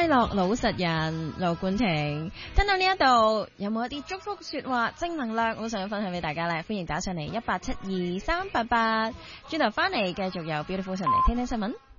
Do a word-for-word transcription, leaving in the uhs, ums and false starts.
快樂老實人盧冠廷。聽到呢一度有冇一啲祝福說話正能量好想要分享俾大家呢？歡迎打上嚟一八七二三八八，轉頭翻嚟繼續有 Beautiful 上嚟聽聽新聞。